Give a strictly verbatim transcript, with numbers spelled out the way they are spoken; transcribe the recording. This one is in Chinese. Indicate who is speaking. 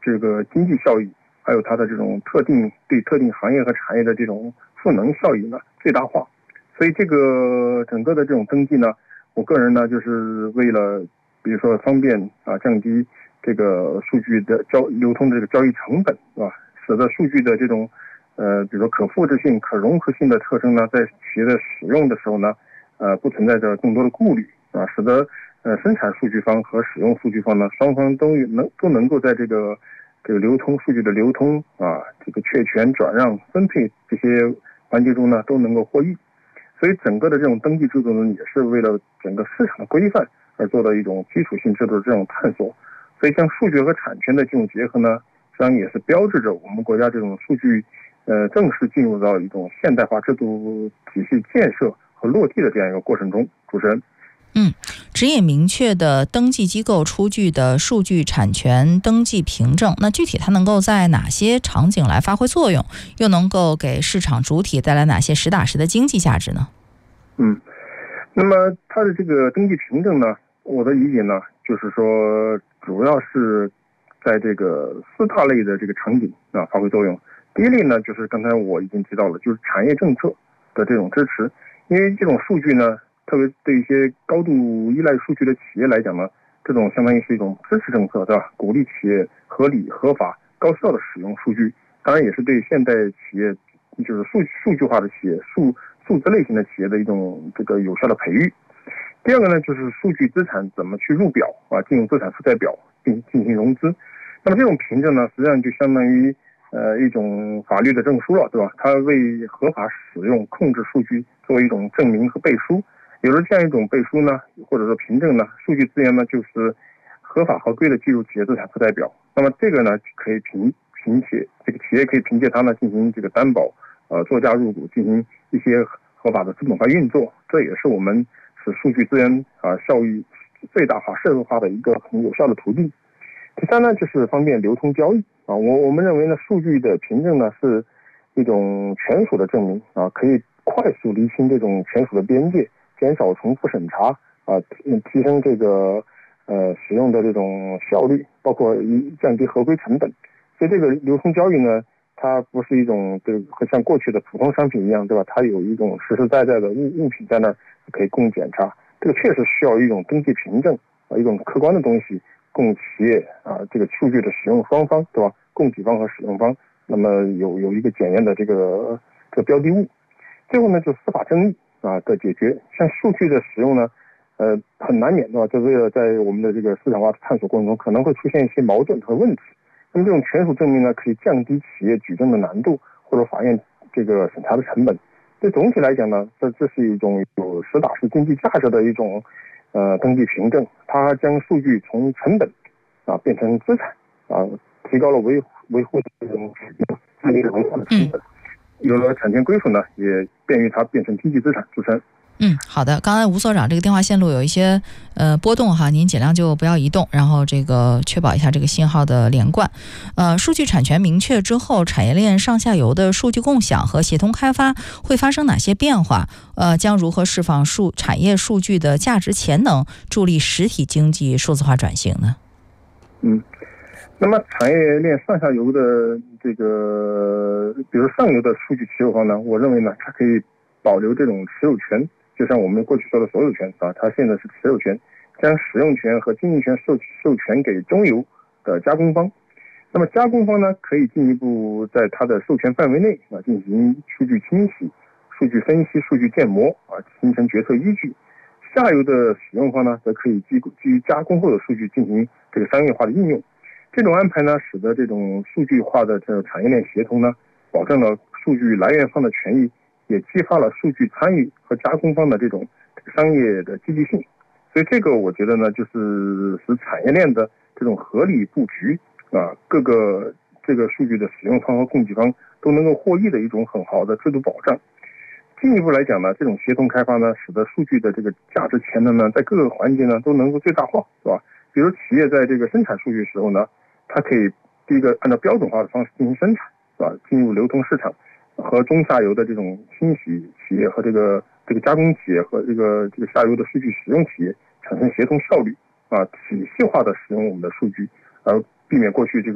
Speaker 1: 这个经济效益，还有它的这种特定对特定行业和产业的这种赋能效益呢最大化。所以这个整个的这种登记呢，我个人呢就是为了比如说方便啊降低这个数据的交流通的这个交易成本，是吧？使得数据的这种呃比如说可复制性、可融合性的特征呢，在企业的使用的时候呢，呃不存在着更多的顾虑啊，使得呃生产数据方和使用数据方呢双方都能都能够在这个这个流通数据的流通啊这个确权、转让、分配这些环节中呢都能够获益。所以整个的这种登记制度呢，也是为了整个市场的规范而做的一种基础性制度的这种探索。所以像数据和产权的这种结合呢，实际上也是标志着我们国家这种数据呃正式进入到一种现代化制度体系建设和落地的这样一个过程中。主持人。
Speaker 2: 嗯，职业明确的登记机构出具的数据产权登记凭证，那具体它能够在哪些场景来发挥作用，又能够给市场主体带来哪些实打实的经济价值呢？
Speaker 1: 嗯，那么它的这个登记凭证呢，我的理解呢，就是说主要是在这个四大类的这个场景啊发挥作用。第一类呢，就是刚才我已经提到了，就是产业政策的这种支持，因为这种数据呢，特别对一些高度依赖数据的企业来讲呢，这种相当于是一种支持政策，对吧？鼓励企业合理、合法、高效的使用数据，当然也是对现代企业，就是数数据化的企业、数数字类型的企业的一种这个有效的培育。第二个呢，就是数据资产怎么去入表啊，进入资产负债表并进行融资。那么这种凭证呢，实际上就相当于呃一种法律的证书了，对吧？它为合法使用、控制数据作为一种证明和背书。有了这样一种背书呢，或者说凭证呢，数据资源呢就是合法合规的计入企业资产负债表。那么这个呢，可以凭凭借这个企业可以凭借它呢进行这个担保，呃，作价入股，进行一些合法的资本化运作。这也是我们使数据资源啊效益最大化、社会化的一个很有效的途径。第三呢，就是方便流通交易啊。我我们认为呢，数据的凭证呢是一种权属的证明啊，可以快速厘清这种权属的边界，减少重复审查啊，提升这个呃使用的这种效率，包括降低合规成本。所以这个流通交易呢，它不是一种这个像过去的普通商品一样，对吧？它有一种实实在在的物物品在那儿可以供检查，这个确实需要一种登记凭证啊，一种客观的东西供企业啊这个数据的使用双方，对吧？供给方和使用方，那么有有一个检验的这个这个标的物。最后呢，就是司法争议啊的解决。像数据的使用呢，呃，很难免，对吧？这个在我们的这个市场化探索过程中，可能会出现一些矛盾和问题。那么这种权属证明呢，可以降低企业举证的难度，或者法院这个审查的成本。对总体来讲呢，这这是一种有实打实经济价值的一种呃登记凭证，它将数据从成本啊变成资产啊，提高了维维护这种治理文化的成本。有了产权归属呢，也便于它变成经济资产。主持人。
Speaker 2: 嗯，好的。刚才吴所长这个电话线路有一些呃波动哈，您尽量就不要移动，然后这个确保一下这个信号的连贯。呃，数据产权明确之后，产业链上下游的数据共享和协同开发会发生哪些变化？呃，将如何释放数产业数据的价值潜能，助力实体经济数字化转型呢？
Speaker 1: 嗯。那么产业链上下游的这个，比如上游的数据持有方呢，我认为呢，它可以保留这种持有权，就像我们过去说的所有权啊，它现在是持有权，将使用权和经营权授授权给中游的加工方。那么加工方呢，可以进一步在它的授权范围内啊进行数据清洗、数据分析、数据建模啊，形成决策依据。下游的使用方呢，则可以基基于加工后的数据进行这个商业化的应用。这种安排呢，使得这种数据化的这个产业链协同呢，保证了数据来源方的权益，也激发了数据参与和加工方的这种商业的积极性。所以这个我觉得呢，就是使产业链的这种合理布局啊，各个这个数据的使用方和供给方都能够获益的一种很好的制度保障。进一步来讲呢，这种协同开发呢，使得数据的这个价值潜能呢，在各个环节呢都能够最大化，是吧？比如企业在这个生产数据时候呢，它可以第一个按照标准化的方式进行生产，是吧？进入流通市场，和中下游的这种清洗企业和这个这个加工企业和这个这个下游的数据使用企业产生协同效率啊，体系化的使用我们的数据，而避免过去这个